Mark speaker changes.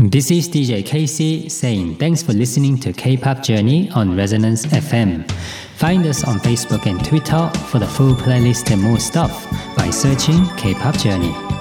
Speaker 1: This is DJ Casey saying thanks for listening to K-Pop Journey on Resonance FM. Find us on Facebook and Twitter for the full playlist and more stuff by searching K-Pop Journey.